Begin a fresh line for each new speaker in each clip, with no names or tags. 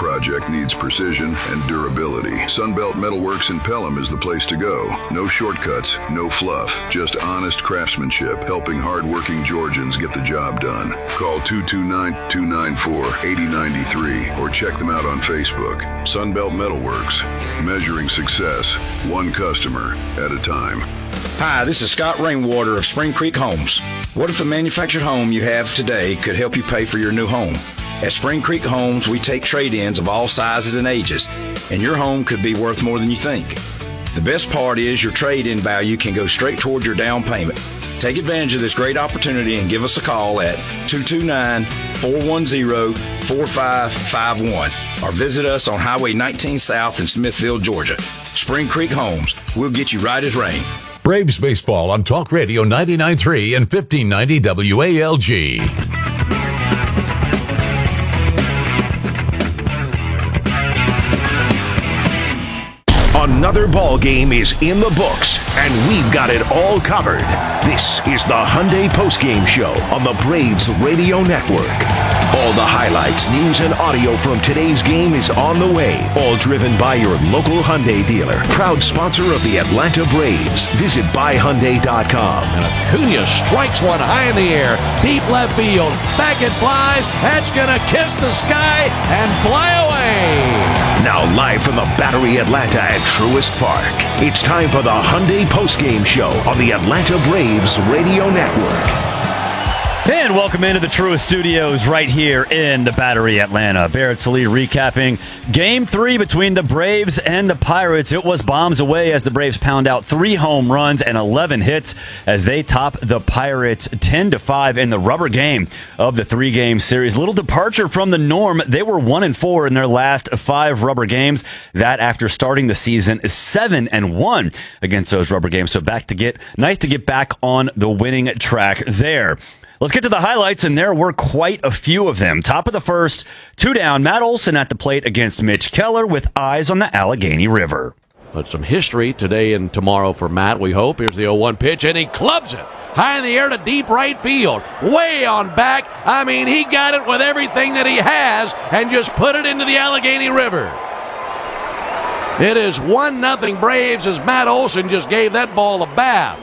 project needs precision and durability, Sunbelt Metalworks in Pelham is the place to go. No shortcuts, no fluff, just honest craftsmanship, helping hardworking Georgians get the job done. Call 229-294-8093 or check them out on Facebook. Sunbelt Metalworks, measuring success, one customer at a time.
Hi, this is Scott Rainwater of Spring Creek Homes. What if the manufactured home you have today could help you pay for your new home? At Spring Creek Homes, we take trade-ins of all sizes and ages, and your home could be worth more than you think. The best part is your trade-in value can go straight toward your down payment. Take advantage of this great opportunity and give us a call at 229-410-4551 or visit us on Highway 19 South in Smithfield, Georgia. Spring Creek Homes, we'll get you right as rain.
Braves baseball on Talk Radio 99.3 and 1590 WALG.
Another ball game is in the books, and we've got it all covered. This is the Hyundai Postgame Show on the Braves Radio Network. All the highlights, news, and audio from today's game is on the way. All driven by your local Hyundai dealer. Proud sponsor of the Atlanta Braves. Visit buyhyundai.com.
And Acuna strikes one high in the air. Deep left field. Back it flies. That's going to kiss the sky and fly away.
Now live from the Battery Atlanta at Truist Park. It's time for the Hyundai Postgame Show on the Atlanta Braves Radio Network.
And welcome into the Truist Studios right here in the Battery Atlanta. Barrett Sallee recapping Game 3 between the Braves and the Pirates. It was bombs away as the Braves pound out 3 home runs and 11 hits as they top the Pirates 10-5 in the rubber game of the 3-game series. Little departure from the norm. They were 1-4 in their last 5 rubber games. That after starting the season 7-1 against those rubber games. So nice to get back on the winning track there. Let's get to the highlights, and there were quite a few of them. Top of the first, 2 down, Matt Olson at the plate against Mitch Keller with eyes on the Allegheny River.
But some history today and tomorrow for Matt, we hope. Here's the 0-1 pitch, and he clubs it high in the air to deep right field. Way on back. I mean, he got it with everything that he has and just put it into the Allegheny River. It is 1-0 Braves as Matt Olson just gave that ball a bath.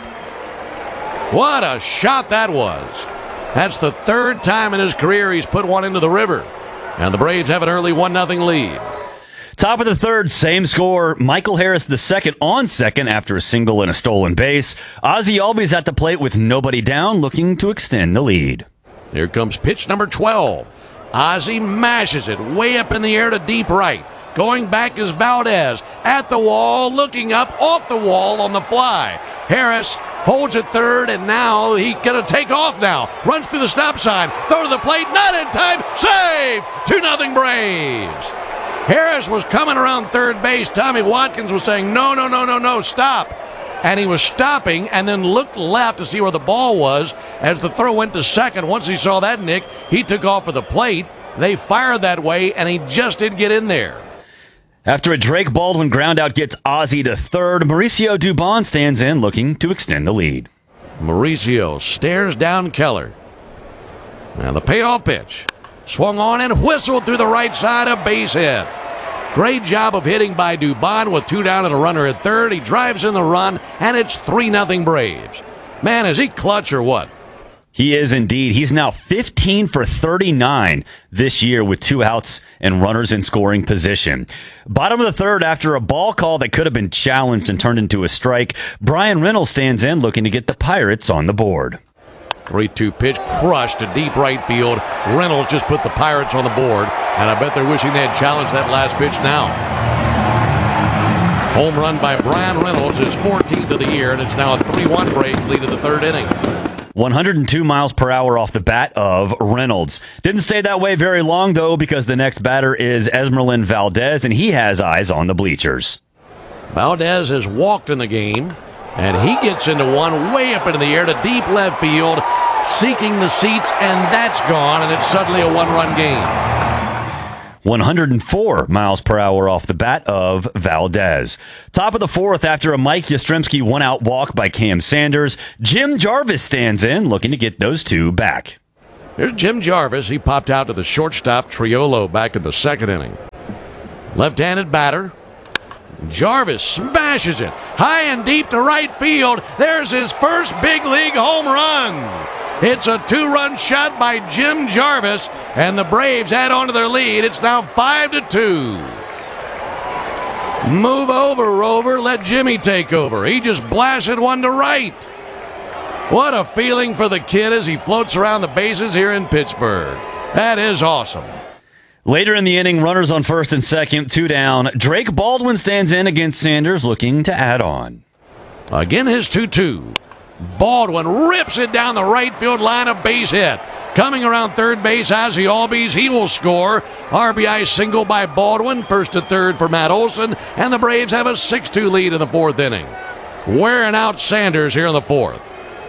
What a shot that was. That's the 3rd time in his career he's put one into the river. And the Braves have an early 1-0 lead.
Top of the 3rd, same score. Michael Harris the second on second after a single and a stolen base. Ozzie Albies at the plate with nobody down, looking to extend the lead.
Here comes pitch number 12. Ozzie mashes it way up in the air to deep right. Going back is Valdez at the wall, looking up off the wall on the fly. Harris holds at third, and now he's going to take off now. Runs through the stop sign. Throw to the plate. Not in time. Save! 2-0 Braves. Harris was coming around third base. Tommy Watkins was saying, no, stop. And he was stopping and then looked left to see where the ball was as the throw went to second. Once he saw that, Nick, he took off for the plate. They fired that way, and he just didn't get in there.
After a Drake Baldwin groundout gets Ozzie to third, Mauricio Dubon stands in looking to extend the lead.
Mauricio stares down Keller. Now the payoff pitch. Swung on and whistled through the right side, a base hit. Great job of hitting by Dubon with 2 down and a runner at third. He drives in the run, and it's 3-0 Braves. Man, is he clutch or what?
He is indeed. He's now 15 for 39 this year with 2 outs and runners in scoring position. Bottom of the 3rd, after a ball call that could have been challenged and turned into a strike, Brian Reynolds stands in looking to get the Pirates on the board.
3-2 pitch crushed to deep right field. Reynolds just put the Pirates on the board, and I bet they're wishing they had challenged that last pitch now. Home run by Brian Reynolds, his 14th of the year, and it's now a 3-1 Braves lead in the 3rd inning.
102 miles per hour off the bat of Reynolds. Didn't stay that way very long, though, because the next batter is Esmeralyn Valdez, and he has eyes on the bleachers.
Valdez has walked in the game, and he gets into one way up into the air to deep left field, seeking the seats, and that's gone, and it's suddenly a 1-run game.
104 miles per hour off the bat of Valdez. Top of the 4th, after a Mike Yastrzemski one-out walk by Cam Sanders, Jim Jarvis stands in, looking to get those 2 back.
Here's Jim Jarvis. He popped out to the shortstop, Triolo, back in the 2nd inning. Left-handed batter. Jarvis smashes it high and deep to right field. There's his first big league home run. It's a 2-run shot by Jim Jarvis, and the Braves add on to their lead. It's now 5-2. Move over, Rover. Let Jimmy take over. He just blasted one to right. What a feeling for the kid as he floats around the bases here in Pittsburgh. That is awesome.
Later in the inning, runners on first and second, 2 down. Drake Baldwin stands in against Sanders, looking to add on.
Again, his 2-2. Baldwin rips it down the right field line, a base hit. Coming around third base, Ozzie Albies, he will score. RBI single by Baldwin, first to third for Matt Olson, and the Braves have a 6-2 lead in the fourth inning. Wearing out Sanders here in the fourth.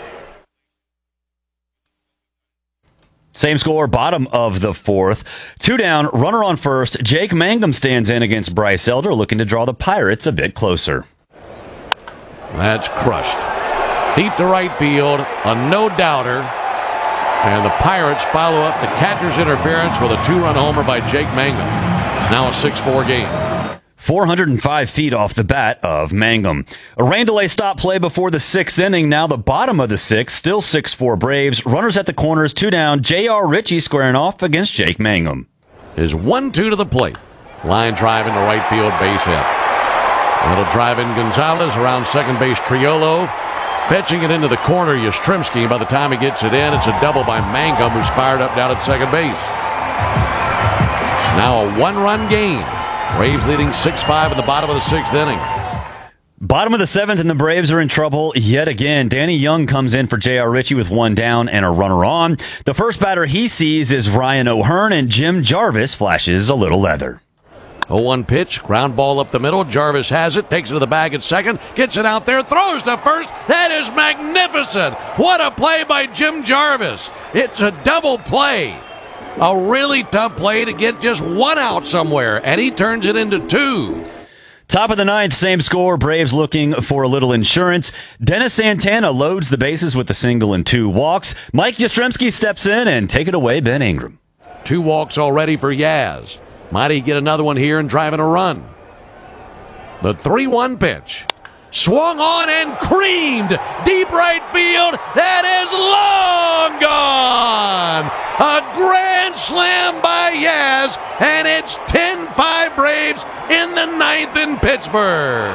Same score, bottom of the fourth. 2 down, runner on first. Jake Mangum stands in against Bryce Elder, looking to draw the Pirates a bit closer.
That's crushed. Deep to right field, a no-doubter. And the Pirates follow up the catcher's interference with a 2-run homer by Jake Mangum. Now a 6-4 game.
405 feet off the bat of Mangum. A rain delay stop play before the 6th inning. Now the bottom of the 6th, still 6-4 Braves. Runners at the corners, 2 down. J.R. Ritchie squaring off against Jake Mangum.
Is 1-2 to the plate. Line drive into right field, base hit. Little drive in Gonzalez around second base, Triolo. Fetching it into the corner, Yastrzemski. By the time he gets it in, it's a double by Mangum, who's fired up down at second base. It's now a 1-run game. Braves leading 6-5 in the bottom of the 6th inning.
Bottom of the 7th, and the Braves are in trouble yet again. Danny Young comes in for J.R. Ritchie with 1 down and a runner on. The first batter he sees is Ryan O'Hearn, and Jim Jarvis flashes a little leather.
0-1 pitch, ground ball up the middle. Jarvis has it, takes it to the bag at second, gets it out there, throws to first. That is magnificent. What a play by Jim Jarvis. It's a double play. A really tough play to get just 1 out somewhere, and he turns it into 2.
Top of the 9th, same score. Braves looking for a little insurance. Dennis Santana loads the bases with a single and 2 walks. Mike Yastrzemski steps in and take it away, Ben Ingram.
2 walks already for Yaz. Might he get another one here and drive in a run? The 3-1 pitch. Swung on and creamed. Deep right field. That is long gone. A grand slam by Yaz. And it's 10-5 Braves in the 9th in Pittsburgh.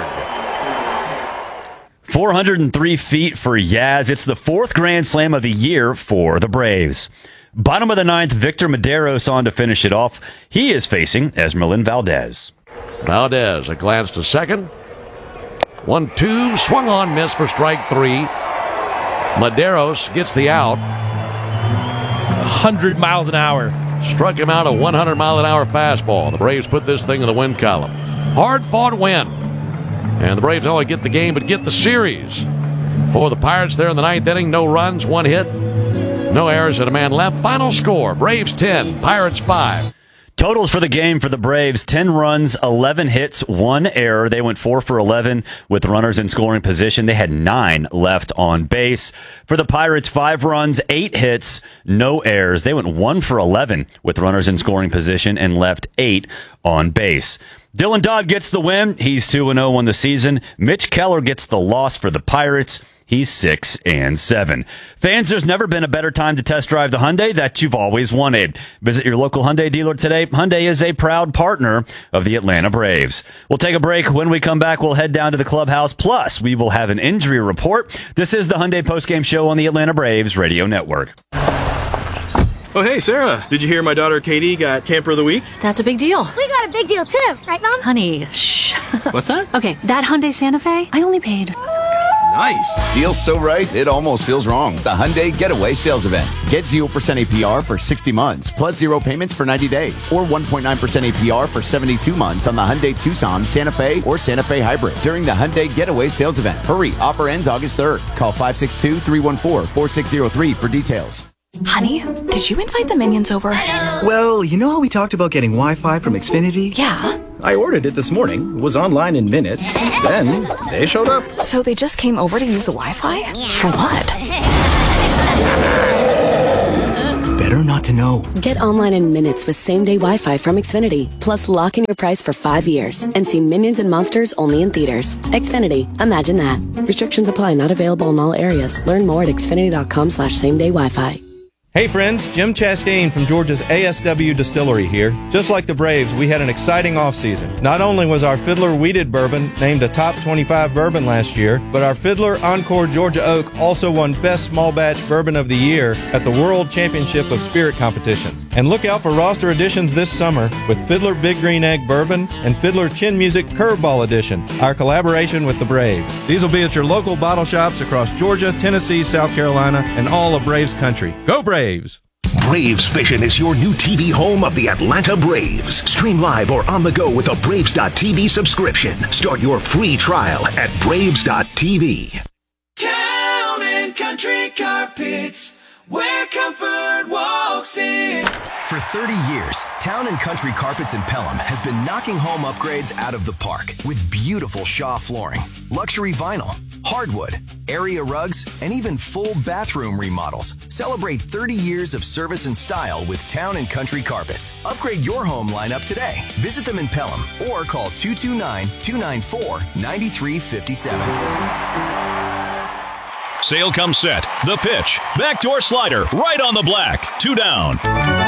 403 feet for Yaz. It's the 4th grand slam of the year for the Braves. Bottom of the 9th, Victor Medeiros on to finish it off. He is facing Esmeralyn Valdez.
Valdez, a glance to second. 1-2, swung on, miss for strike 3. Medeiros gets the out.
100 miles an hour.
Struck him out a 100-mile-an-hour fastball. The Braves put this thing in the win column. Hard-fought win. And the Braves not only get the game, but get the series. For the Pirates there in the 9th inning, no runs, 1 hit. No errors and a man left. Final score, Braves 10, Pirates 5.
Totals for the game for the Braves, 10 runs, 11 hits, 1 error. They went 4 for 11 with runners in scoring position. They had 9 left on base. For the Pirates, 5 runs, 8 hits, no errors. They went 1 for 11 with runners in scoring position and left 8 on base. Dylan Dodd gets the win. He's 2-0 on the season. Mitch Keller gets the loss for the Pirates. He's 6-7. Fans, there's never been a better time to test drive the Hyundai that you've always wanted. Visit your local Hyundai dealer today. Hyundai is a proud partner of the Atlanta Braves. We'll take a break. When we come back, we'll head down to the clubhouse. Plus, we will have an injury report. This is the Hyundai postgame show on the Atlanta Braves Radio Network.
Oh, hey, Sarah. Did you hear my daughter Katie got Camper of the Week?
That's a big deal.
We got a big deal, too. Right, Mom?
Honey, shh.
What's that?
Okay, that Hyundai Santa Fe, I only paid...
Nice.
Deal's so right, it almost feels wrong. The Hyundai Getaway Sales Event. Get 0% APR for 60 months, plus 0 payments for 90 days, or 1.9% APR for 72 months on the Hyundai Tucson, Santa Fe, or Santa Fe Hybrid during the Hyundai Getaway Sales Event. Hurry, offer ends August 3rd. Call 562-314-4603 for details.
Honey, did you invite the Minions over?
Well, you know how we talked about getting Wi-Fi from Xfinity?
Yeah.
I ordered it this morning, was online in minutes, then they showed up.
So they just came over to use the Wi-Fi? For what?
better not to know.
Get online in minutes with same-day Wi-Fi from Xfinity. Plus, lock in your price for 5 years and see Minions and Monsters only in theaters. Xfinity. Imagine that. Restrictions apply. Not available in all areas. Learn more at xfinity.com/same-day Wi-Fi.
Hey friends, Jim Chastain from Georgia's ASW Distillery here. Just like the Braves, we had an exciting offseason. Not only was our Fiddler Wheated Bourbon named a top 25 bourbon last year, but our Fiddler Encore Georgia Oak also won Best Small Batch Bourbon of the Year at the World Championship of Spirit competitions. And look out for roster additions this summer with Fiddler Big Green Egg Bourbon and Fiddler Chin Music Curveball Edition, our collaboration with the Braves. These will be at your local bottle shops across Georgia, Tennessee, South Carolina, and all of Braves country. Go Braves!
Braves Vision is your new TV home of the Atlanta Braves. Stream live or on the go with a Braves.tv subscription. Start your free trial at Braves.tv.
Town and Country Carpets, where comfort walks in.
For 30 years, Town & Country Carpets in Pelham has been knocking home upgrades out of the park with beautiful Shaw flooring, luxury vinyl, hardwood, area rugs, and even full bathroom remodels. Celebrate 30 years of service and style with Town & Country Carpets. Upgrade your home lineup today. Visit them in Pelham or call 229-294-9357.
Sale comes set. The pitch. Backdoor slider. Right on the black. 2 down.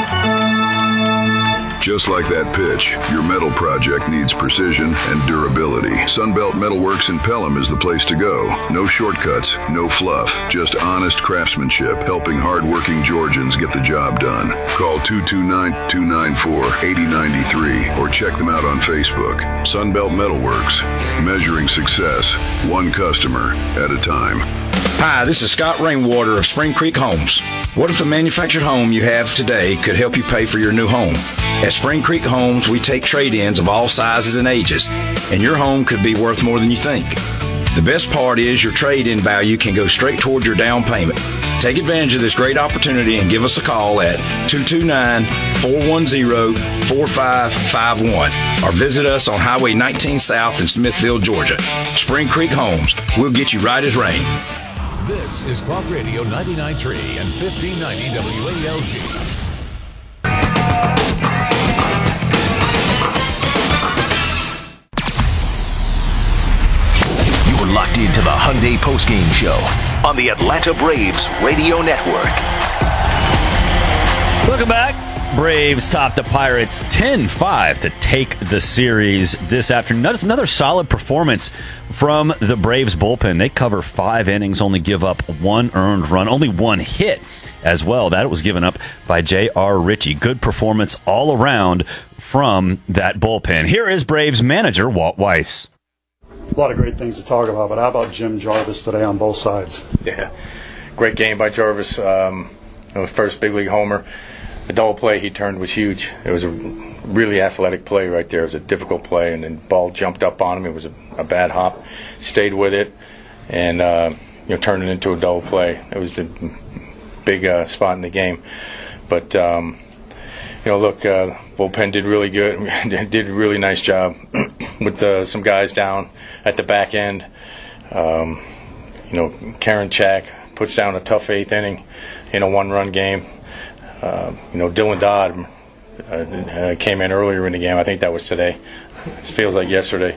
Just like that pitch, your metal project needs precision and durability. Sunbelt Metalworks in Pelham is the place to go. No shortcuts, no fluff, just honest craftsmanship, helping hardworking Georgians get the job done. Call 229-294-8093 or check them out on Facebook. Sunbelt Metalworks, measuring success, one customer at a time.
Hi, this is Scott Rainwater of Spring Creek Homes. What if the manufactured home you have today could help you pay for your new home? At Spring Creek Homes, we take trade-ins of all sizes and ages, and your home could be worth more than you think. The best part is your trade-in value can go straight toward your down payment. Take advantage of this great opportunity and give us a call at 229-410-4551 or visit us on Highway 19 South in Smithfield, Georgia. Spring Creek Homes, we'll get you right as rain.
This is Talk Radio 99.3 and 1590 WALG.
You're locked into the Hyundai Postgame Show on the Atlanta Braves Radio Network.
Welcome back. Braves top the Pirates 10-5 to take the series this afternoon. That's another solid performance from the Braves bullpen. They cover 5 innings, only give up 1 earned run, only 1 hit as well. That was given up by J.R. Ritchie. Good performance all around from that bullpen. Here is Braves manager Walt Weiss.
A lot of great things to talk about, but how about Jim Jarvis today on both sides?
Yeah, great game by Jarvis. First big league homer. The double play he turned was huge. It was a really athletic play right there. It was a difficult play, and then the ball jumped up on him. It was a bad hop. Stayed with it, and turned it into a double play. It was the big spot in the game. But bullpen did really good. Did a really nice job with some guys down at the back end. Karen Chack puts down a tough 8th inning in a 1-run game. Dylan Dodd came in earlier in the game. I think that was today. It feels like yesterday.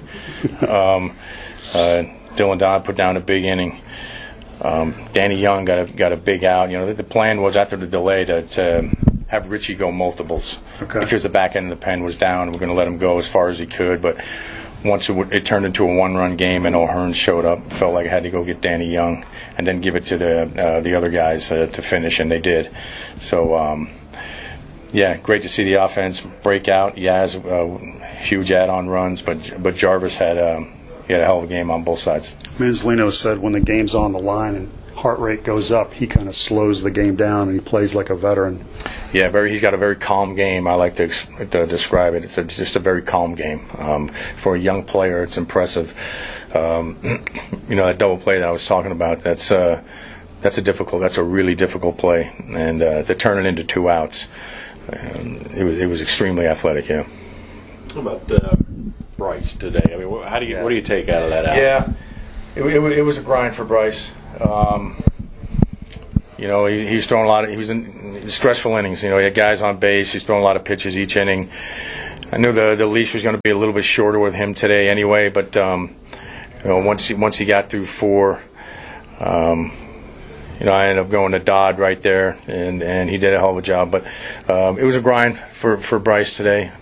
Dylan Dodd put down a big inning. Danny Young got a big out. The plan was after the delay to have Ritchie go multiples because the back end of the pen was down. We're going to let him go as far as he could, but once it turned into a 1-run game and O'Hearn showed up, felt like I had to go get Danny Young and then give it to the other guys to finish, and they did. So, great to see the offense break out. Yaz, huge add-on runs, but Jarvis had a hell of a game on both sides.
Manzolino said when the game's on the line and heart rate goes up, he kind of slows the game down and he plays like a veteran.
Yeah, he's got a very calm game. I like to describe it. It's just a very calm game. For a young player, it's impressive. That double play that I was talking about, that's a really difficult play. And to turn it into 2 outs, it was extremely athletic, yeah.
How about Bryce today? I mean, what do you take out of that out?
Yeah, it was a grind for Bryce. He was throwing a lot of. stressful innings. He had guys on base. He's throwing a lot of pitches each inning. I knew the leash was going to be a little bit shorter with him today anyway, but once he got through 4, I ended up going to Dodd right there, and he did a hell of a job. But it was a grind for Bryce today,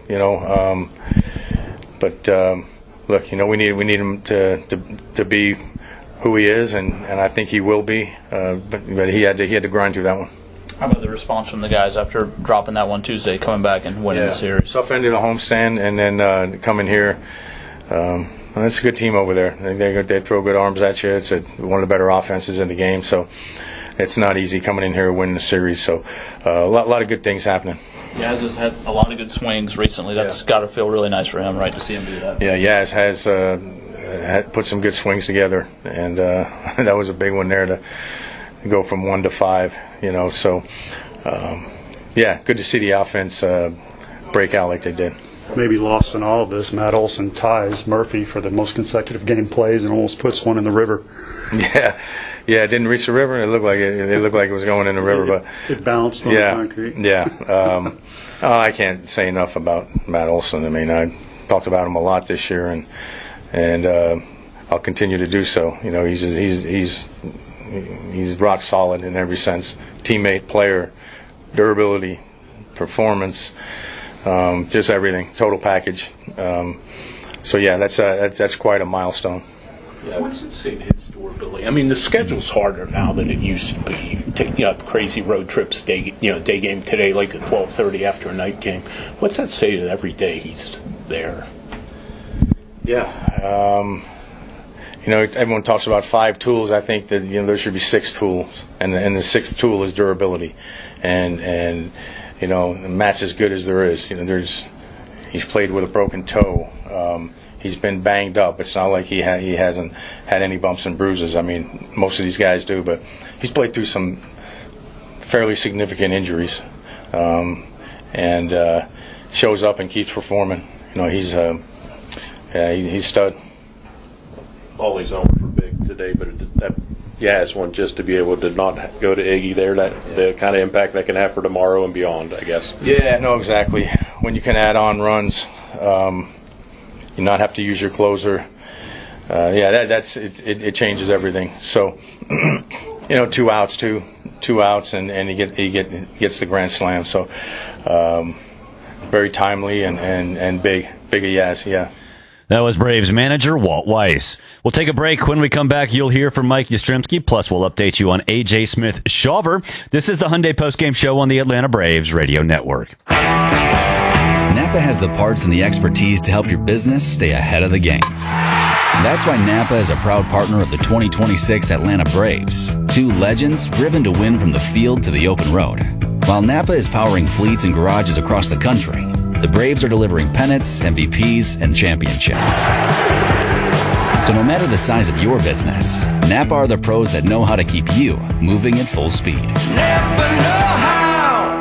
But look, we need him to be who he is, and I think he will be. But he had to grind through that one.
How about the response from the guys after dropping that one Tuesday, coming back and winning the series?
Tough ended a homestand, and then coming here. It's a good team over there. They throw good arms at you. It's one of the better offenses in the game. So it's not easy coming in here and winning the series. So a lot of good things happening.
Yaz has had a lot of good swings recently. That's got to feel really nice for him, right, to see him do that.
Yeah, Yaz has put some good swings together, and that was a big one there to go from 1 to 5. So good to see the offense break out like they did.
Maybe lost in all of this, Matt Olson ties Murphy for the most consecutive game plays and almost puts one in the river.
Yeah, it didn't reach the river. It looked like it was going in the river, but
it bounced on the concrete.
Yeah, I can't say enough about Matt Olson. I mean, I talked about him a lot this year, and I'll continue to do so. He's rock solid in every sense: teammate, player, durability, performance. Just everything, total package. That's quite a milestone.
Yeah, I would say his durability. I mean, the schedule's harder now than it used to be. You take crazy road trips, day game today, like at 12:30 after a night game. What's that say to every day he's there?
Yeah, everyone talks about 5 tools. I think that there should be 6 tools, and the 6th tool is durability, and Matt's as good as there is. He's played with a broken toe. He's been banged up. It's not like he hasn't had any bumps and bruises. I mean, most of these guys do, but he's played through some fairly significant injuries, and shows up and keeps performing. He's stud.
All these homes were big today, but that Yaz one, just to be able to not go to Iggy there, the kind of impact that can have for tomorrow and beyond, I guess.
Yeah, no, exactly. When you can add on runs, you not have to use your closer. It changes everything. So, 2 outs, and he gets the grand slam. So, very timely and big of Yaz, yeah.
That was Braves manager Walt Weiss. We'll take a break. When we come back, you'll hear from Mike Yastrzemski, plus we'll update you on A.J. Smith-Shawver. This is the Hyundai Postgame Show on the Atlanta Braves Radio Network.
Napa has the parts and the expertise to help your business stay ahead of the game. That's why Napa is a proud partner of the 2026 Atlanta Braves. 2 legends driven to win from the field to the open road. While Napa is powering fleets and garages across the country, the Braves are delivering pennants, MVPs, and championships. So no matter the size of your business, Napa are the pros that know how to keep you moving at full speed.
Napa know how.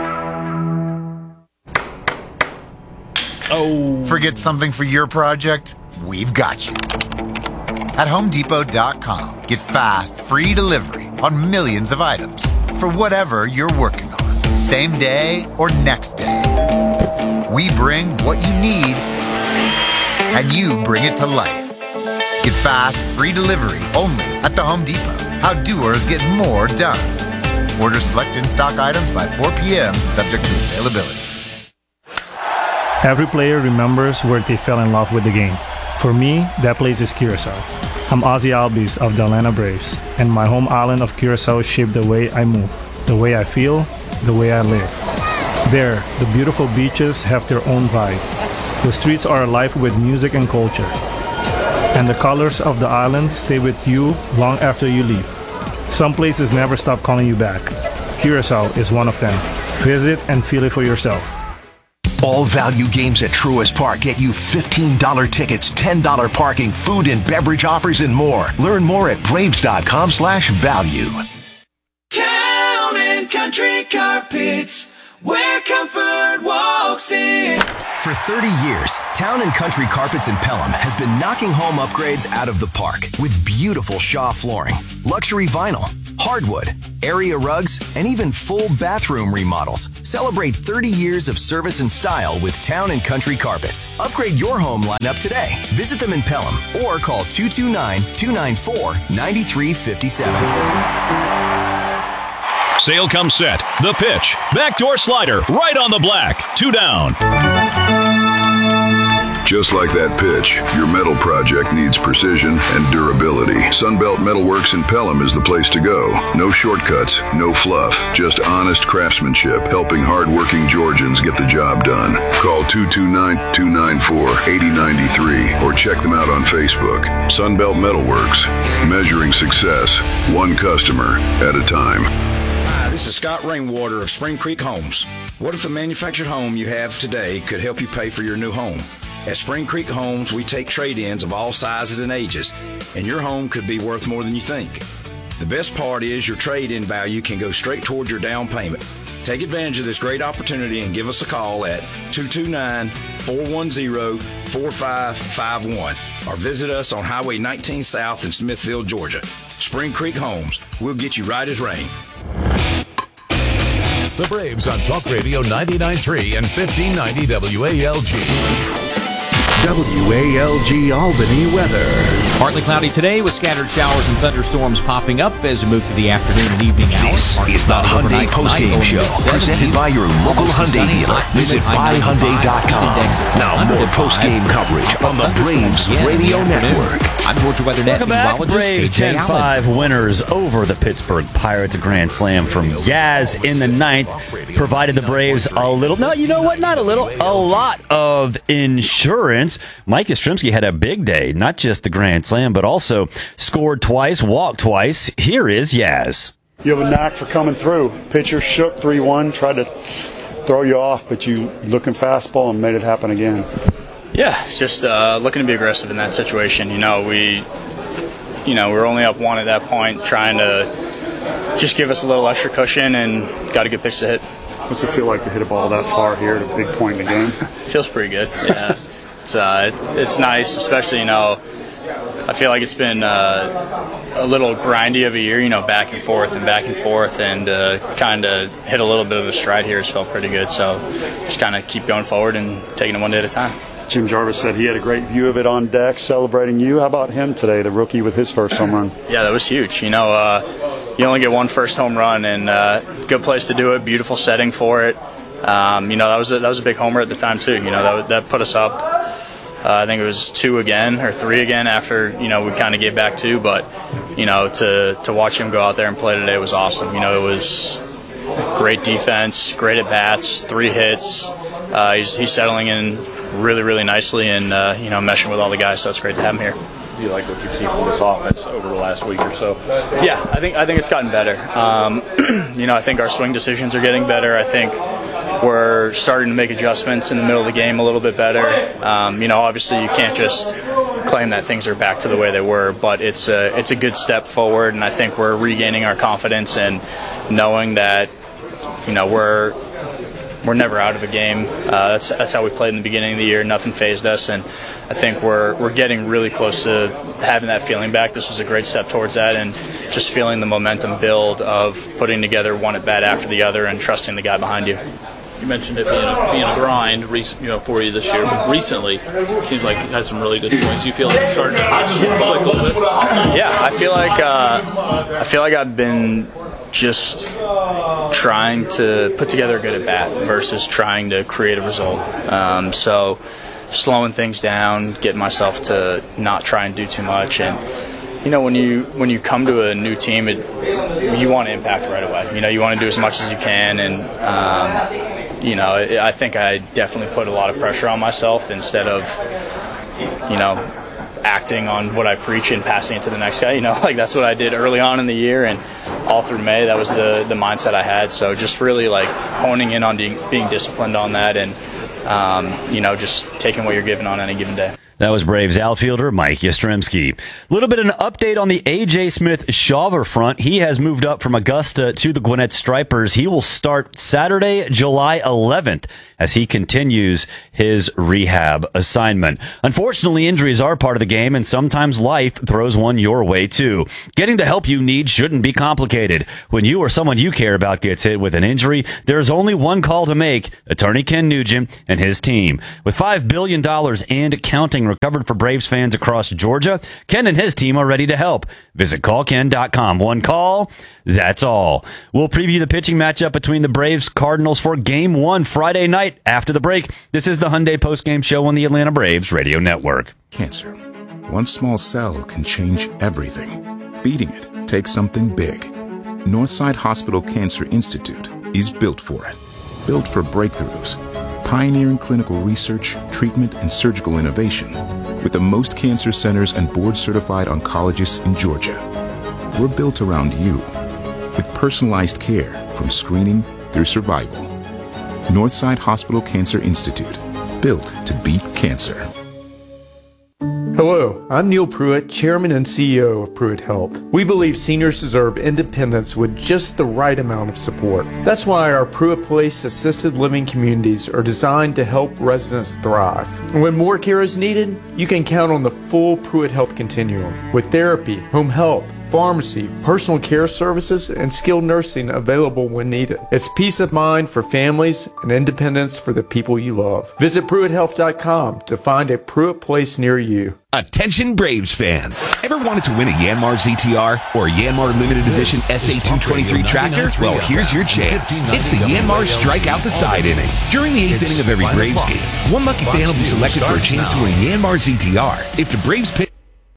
Oh. Forget something for your project? We've got you. At HomeDepot.com, get fast, free delivery on millions of items for whatever you're working on, same day or next day. We bring what you need, and you bring it to life. Get fast, free delivery only at the Home Depot. How doers get more done. Order select in-stock items by 4 p.m., subject to availability.
Every player remembers where they fell in love with the game. For me, that place is Curacao. I'm Ozzy Albies of the Atlanta Braves, and my home island of Curacao shaped the way I move, the way I feel, the way I live. There, the beautiful beaches have their own vibe. The streets are alive with music and culture. And the colors of the island stay with you long after you leave. Some places never stop calling you back. Curacao is one of them. Visit and feel it for yourself.
All value games at Truist Park get you $15 tickets, $10 parking, food and beverage offers, and more. Learn more at Braves.com/value.
Town and Country Carpets, where comfort walks in.
For 30 years, Town & Country Carpets in Pelham has been knocking home upgrades out of the park with beautiful Shaw flooring, luxury vinyl, hardwood, area rugs, and even full bathroom remodels. Celebrate 30 years of service and style with Town & Country Carpets. Upgrade your home lineup today. Visit them in Pelham or call 229-294-9357.
Sale comes set. The pitch. Backdoor slider. Right on the black. 2 down.
Just like that pitch, your metal project needs precision and durability. Sunbelt Metalworks in Pelham is the place to go. No shortcuts, no fluff, just honest craftsmanship, helping hard-working Georgians get the job done. Call 229-294-8093 or check them out on Facebook. Sunbelt Metalworks, measuring success, one customer at a time.
Hi, this is Scott Rainwater of Spring Creek Homes. What if the manufactured home you have today could help you pay for your new home? At Spring Creek Homes, we take trade-ins of all sizes and ages, and your home could be worth more than you think. The best part is your trade-in value can go straight toward your down payment. Take advantage of this great opportunity and give us a call at 229-410-4551 or visit us on Highway 19 South in Smithfield, Georgia. Spring Creek Homes, we'll get you right as rain.
The Braves on Talk Radio 99.3 and 1590 WALG.
WALG Albany weather.
Partly cloudy today with scattered showers and thunderstorms popping up as we move to the afternoon and evening hours.
This is the Hyundai Postgame Show, presented by your local Hyundai dealer. Visit buyhyundai.com. Now more postgame coverage on the Braves Radio Network.
I'm Georgia Weather Net meteorologist
Braves
KJ
10-5 winners over the Pittsburgh Pirates. A grand slam from Yaz in the ninth provided the Braves a little, no, you know what, not a little, a lot of insurance. Mike Yastrzemski had a big day, not just the grand slam, but also scored twice, walked twice. Here is Yaz.
You have a knack for coming through. Pitcher shook 3-1, tried to throw you off, but you looking fastball and made it happen again.
Yeah, it's just looking to be aggressive in that situation. We were only up 1 at that point, trying to just give us a little extra cushion and got a good pitch to hit.
What's it feel like to hit a ball that far here at a big point in the game?
Feels pretty good, yeah. It's nice, especially, I feel like it's been a little grindy of a year, back and forth, and kind of hit a little bit of a stride here. It's felt pretty good, so just kind of keep going forward and taking it one day at a time.
Jim Jarvis said he had a great view of it on deck, celebrating you. How about him today, the rookie with his first home run?
Yeah, that was huge. You only get one first home run, and good place to do it, beautiful setting for it. That was a big homer at the time too. That put us up. I think it was 2 again or 3 again after we kind of gave back 2. But to watch him go out there and play today was awesome. It was great defense, great at bats, 3 hits. He's settling in really, really nicely and meshing with all the guys. So it's great to have him here.
Do you like what you've seen from this offense over the last week or so?
Yeah, I think it's gotten better. I think our swing decisions are getting better. I think we're starting to make adjustments in the middle of the game a little bit better. Obviously you can't just claim that things are back to the way they were, but it's a good step forward, and I think we're regaining our confidence and knowing that we're never out of a game. That's how we played in the beginning of the year. Nothing fazed us, and I think we're getting really close to having that feeling back. This was a great step towards that, and just feeling the momentum build of putting together one at bat after the other and trusting the guy behind you.
You mentioned it being a grind, for you this year, but recently it seems like you had some really good swings. You feel like you're starting to click a little bit?
Yeah, I feel like I've been just trying to put together a good at bat versus trying to create a result. So slowing things down, getting myself to not try and do too much, and when you come to a new team, you want to impact right away. You want to do as much as you can, and I think I definitely put a lot of pressure on myself instead of acting on what I preach and passing it to the next guy. That's what I did early on in the year, and all through May, that was the mindset I had. So just really honing in on being disciplined on that, and just taking what you're given on any given day.
That was Braves outfielder Mike Yastrzemski. A little bit of an update on the A.J. Smith-Shawver front. He has moved up from Augusta to the Gwinnett Stripers. He will start Saturday, July 11th, as he continues his rehab assignment. Unfortunately, injuries are part of the game, and sometimes life throws one your way, too. Getting the help you need shouldn't be complicated. When you or someone you care about gets hit with an injury, there's only one call to make: Attorney Ken Nugent and his team. With $5 billion and counting recovered for Braves fans across Georgia, Ken and his team are ready to help. Visit callken.com. One call, that's all. We'll preview the pitching matchup between the Braves Cardinals for Game 1 Friday night after the break. This is the Hyundai postgame show on the Atlanta Braves Radio Network.
Cancer. One small cell can change everything. Beating it takes something big. Northside Hospital Cancer Institute is built for it. Built for breakthroughs. Pioneering clinical research, treatment, and surgical innovation with the most cancer centers and board-certified oncologists in Georgia. We're built around you with personalized care from screening through survival. Northside Hospital Cancer Institute, built to beat cancer.
Hello, I'm Neil Pruitt, Chairman and CEO of Pruitt Health. We believe seniors deserve independence with just the right amount of support. That's why our Pruitt Place assisted living communities are designed to help residents thrive. And when more care is needed, you can count on the full Pruitt Health continuum with therapy, home health, pharmacy, personal care services, and skilled nursing available when needed. It's peace of mind for families and independence for the people you love. Visit PruittHealth.com to find a Pruitt Place near you.
Attention Braves fans. Ever wanted to win a Yanmar ZTR or Yanmar Limited Edition SA223 tractor? Well, here's your chance. It's the Yanmar Strike Out the Side inning. During the 8th inning of every Braves game, one lucky fan will be selected for a chance to win a Yanmar ZTR. If the Braves pick...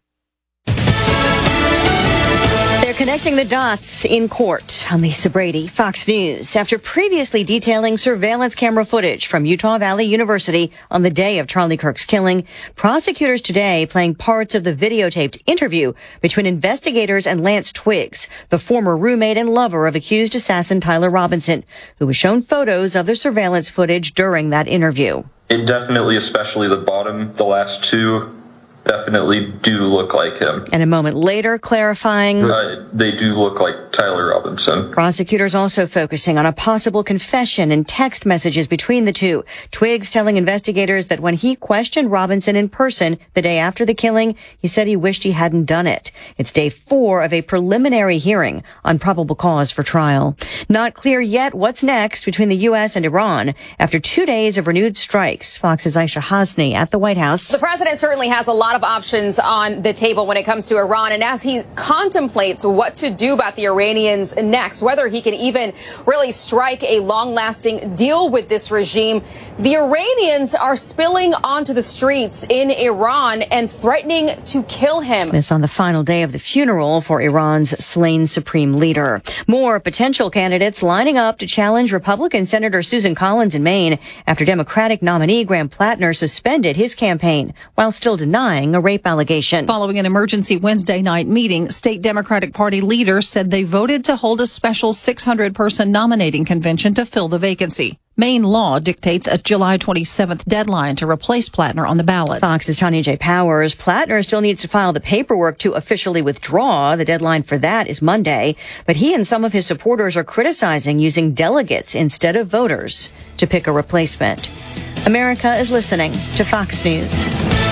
Connecting the dots in court. I'm Lisa Brady, Fox News. After previously detailing surveillance camera footage from Utah Valley University on the day of Charlie Kirk's killing, prosecutors today playing parts of the videotaped interview between investigators and Lance Twiggs, the former roommate and lover of accused assassin Tyler Robinson, who was shown photos of the surveillance footage during that interview.
It definitely, especially the bottom, the last two, definitely do look like him.
And a moment later, clarifying...
they do look like Tyler Robinson.
Prosecutors also focusing on a possible confession and text messages between the two. Twiggs telling investigators that when he questioned Robinson in person the day after the killing, he said he wished he hadn't done it. It's day 4 of a preliminary hearing on probable cause for trial. Not clear yet what's next between the U.S. and Iran after 2 days of renewed strikes. Fox's Aisha Hasni at the White House.
The president certainly has a lot of options on the table when it comes to Iran, and as he contemplates what to do about the Iranians next, whether he can even really strike a long-lasting deal with this regime, the Iranians are spilling onto the streets in Iran and threatening to kill him.
This on the final day of the funeral for Iran's slain supreme leader. More potential candidates lining up to challenge Republican Senator Susan Collins in Maine after Democratic nominee Graham Plattner suspended his campaign while still denying a rape allegation.
Following an emergency Wednesday night meeting, state Democratic Party leaders said they voted to hold a special 600-person nominating convention to fill the vacancy. Maine law dictates a July 27th deadline to replace Plattner on the ballot.
Fox's Tanya J. Powers. Plattner still needs to file the paperwork to officially withdraw. The deadline for that is Monday. But he and some of his supporters are criticizing using delegates instead of voters to pick a replacement. America is listening to Fox News.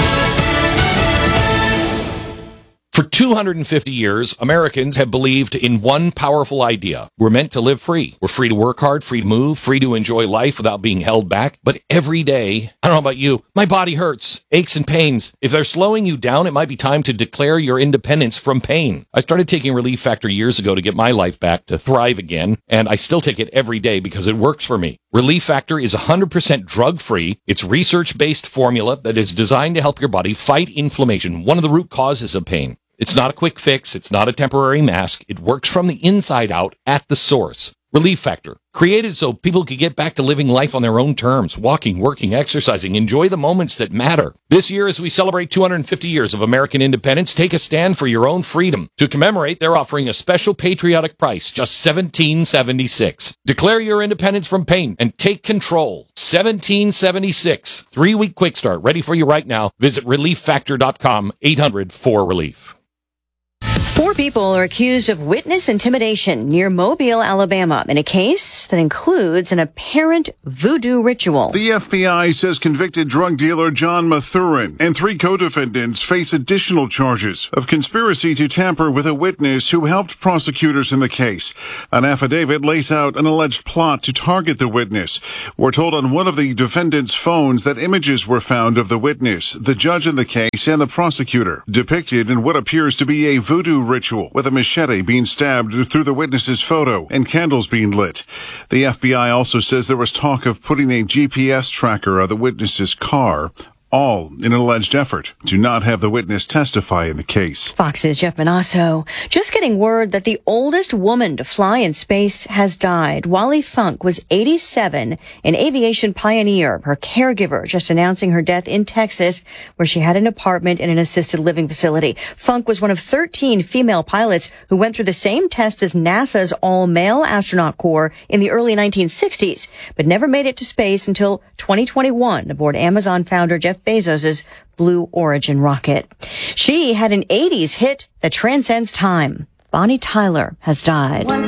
For 250 years, Americans have believed in one powerful idea. We're meant to live free. We're free to work hard, free to move, free to enjoy life without being held back. But every day, I don't know about you, my body hurts, aches and pains. If they're slowing you down, it might be time to declare your independence from pain. I started taking Relief Factor years ago to get my life back, to thrive again, and I still take it every day because it works for me. Relief Factor is 100% drug-free. It's research-based formula that is designed to help your body fight inflammation, one of the root causes of pain. It's not a quick fix. It's not a temporary mask. It works from the inside out at the source. Relief Factor, created so people could get back to living life on their own terms, walking, working, exercising, enjoy the moments that matter. This year, as we celebrate 250 years of American independence, take a stand for your own freedom. To commemorate, they're offering a special patriotic price, just $17.76. Declare your independence from pain and take control. $17.76. 3-week quick start, ready for you right now. Visit ReliefFactor.com, 800-4RELIEF.
4 people are accused of witness intimidation near Mobile, Alabama, in a case that includes an apparent voodoo ritual.
The FBI says convicted drug dealer John Mathurin and 3 co-defendants face additional charges of conspiracy to tamper with a witness who helped prosecutors in the case. An affidavit lays out an alleged plot to target the witness. We're told on one of the defendants' phones that images were found of the witness, the judge in the case, and the prosecutor, depicted in what appears to be a voodoo ritual, with a machete being stabbed through the witness's photo and candles being lit. The FBI also says there was talk of putting a GPS tracker on the witness's car, all in an alleged effort to not have the witness testify in the case.
Fox's Jeff Manasso just getting word that the oldest woman to fly in space has died. Wally Funk was 87, an aviation pioneer. Her caregiver just announcing her death in Texas, where she had an apartment in an assisted living facility. Funk was one of 13 female pilots who went through the same test as NASA's all-male astronaut corps in the early 1960s, but never made it to space until 2021 aboard Amazon founder Jeff Bezos's Blue Origin rocket. She had an 80s hit that transcends time. Bonnie Tyler has died.